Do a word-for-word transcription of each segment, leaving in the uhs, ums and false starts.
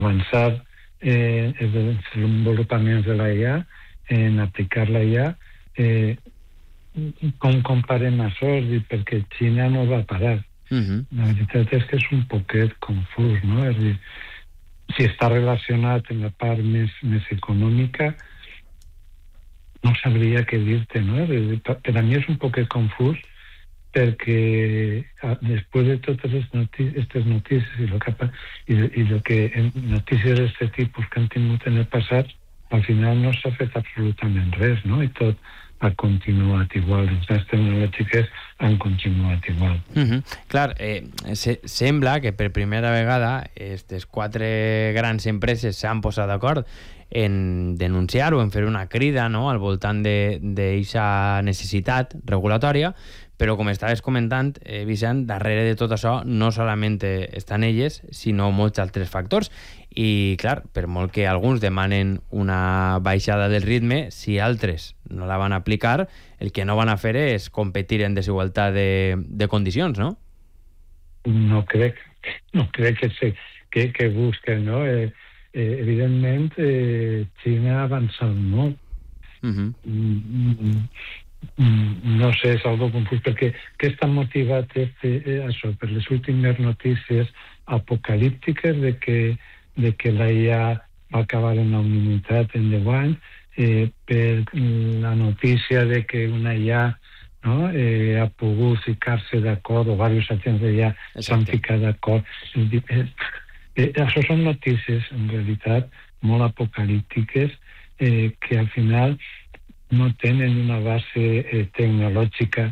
avançar eh, els desenvolupaments de la I A, en aplicar la I A, eh, com comparem això? Perquè Xina no va parar. Uh-huh. La veritat és que és un poquet confús, no? És dir, si està relacionat amb la part més, més econòmica, no sabria què dir-te, no? Per a mi és un poquet confús, perquè després de totes les notícies, notícies i, lo que, i, i lo que notícies d'aquest tipus que han tingut en el passat, al final no s'ha fet absolutament res, no? I tot ha continuat igual, les noves tecnològiques han continuat igual. Uh-huh. Clar, eh, se, sembla que per primera vegada aquestes quatre grans empreses s'han posat d'acord en denunciar o en fer una crida, no?, al voltant d'aquesta necessitat regulatòria, però com estaves comentant, eh, Vicent, darrere de tot això no solament estan elles, sinó molts altres factors. I, clar, per molt que alguns demanen una baixada del ritme, si altres no la van aplicar, el que no van a fer és competir en desigualtat de, de condicions, no? No crec, no crec que, se, que, que busquen, no? Eh, eh, evidentment, eh, Xina ha avançat molt. Uh-huh. Mm, no sé, és algo confús, perquè què està motivat este, eh, això? Per les últimes notícies apocalíptiques de que, de que la I A va acabar en la humanitat en deu anys, eh, per la notícia de que una I A, no, eh, ha pogut ficar-se d'acord, o diversos agents de I A s'han ficat d'acord. Eh, eh, això són notícies, en realitat, molt apocalíptiques, eh, que al final no tenen una base eh, tecnològica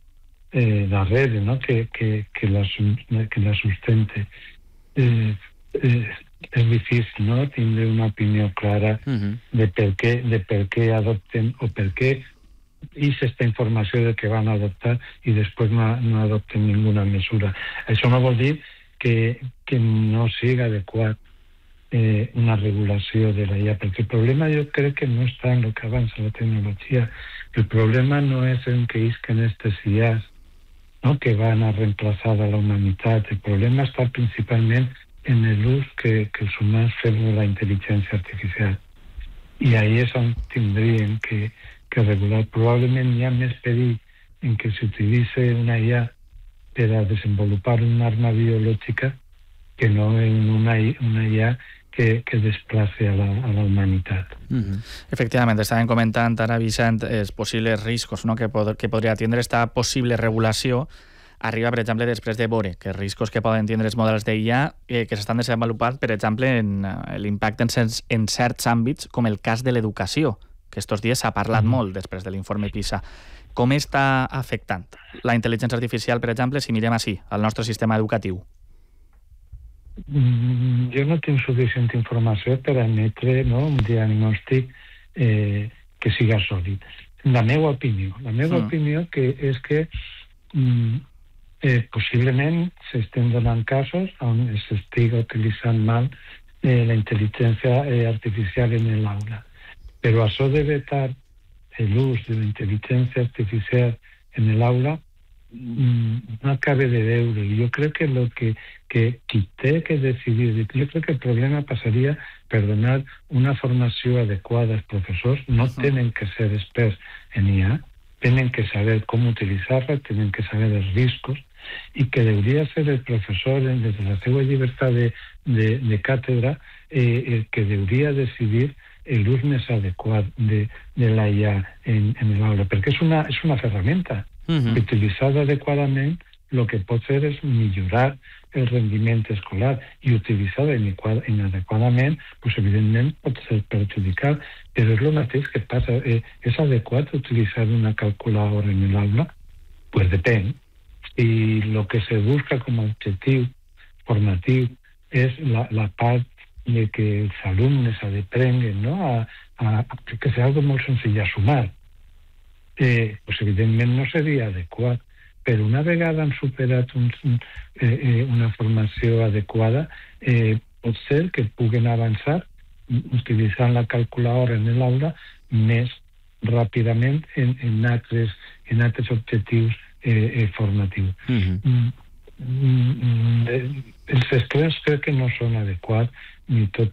eh, darrere, no?, que, que, que, la, que la sustente. Eh, eh, és difícil, no?, tindre una opinió clara uh-huh. de, per què, de per què adopten o per què és aquesta informació de que van adoptar i després no, no adopten ninguna mesura. Això no vol dir que, que no siga adequat Eh, una regulació de la I A, perquè el problema jo crec que no està en el que avança la tecnologia. El problema no és en que isquen aquestes I As, no?, que van a reemplaçar a la humanitat. El problema està principalment en l'ús que, que els humans fem de la intel·ligència artificial. I ahí és on tindríem que, que regular. Probablement hi ha més perill en que s'utilitzi una I A per a desenvolupar una arma biològica que no en una, una I A que, que desplace a la, a la humanitat. Mm-hmm. Efectivament, estaven comentant ara, Vicent, els possibles riscos, no?, que, pod que podria tindre esta possible regulació. Arriba, per exemple, després de veure que riscos que poden tindre els models d'I A eh, que s'estan desenvolupant, per exemple, en uh, l'impacte en, en certs àmbits, com el cas de l'educació, que estos dies s'ha parlat mm. molt després de l'informe PISA. Com està afectant la intel·ligència artificial, per exemple, si mirem així, al nostre sistema educatiu? Mm, jo no tinc suficient informació per emetre, no, un diagnòstic eh, que siga sòlid. La meva opinió, la meva mm. opinió que és que mm, eh, possiblement s'estan donant casos on s'estiga utilitzant mal eh, la intel·ligència eh, artificial en l'aula. Però això de vetar l'ús de la intel·ligència artificial en l'aula no acabe de veure. Jo crec que lo que, que qui té que decidir, jo crec que el problema passaria per donar una formació adequada als professors. No tenen que ser experts en I A, tenen que saber com utilitzar-la, tenen que saber els riscos, i que hauria ser el professor, des de la seva llibertat de, de, de càtedra, eh, el que hauria decidir l'ús més adequat de, de la I A en, en l'aula, perquè és una, és una ferramenta. Uh-huh. Utilitzada adequadament, el que pot fer és millorar el rendiment escolar, i utilitzada inadequadament, pues, evidentment pot ser perjudicial, però és el mateix que passa. Eh, és adequat utilitzar una calculadora en l'aula? Pues depèn. I el que se busca com a objectiu formatiu és la, la part de que els alumnes aprenguen, no?, a, a, a que sigui algo molt senzill, a sumar. Eh, pues evidentment no seria adequat, però una vegada han superat un, eh, eh, una formació adequada, eh, pot ser que puguen avançar utilitzant la calculadora en l'aula més ràpidament en, en, altres, en altres objectius eh, eh, formatius. Uh-huh. mm, mm, eh, els extrems crec que no són adequats, ni tot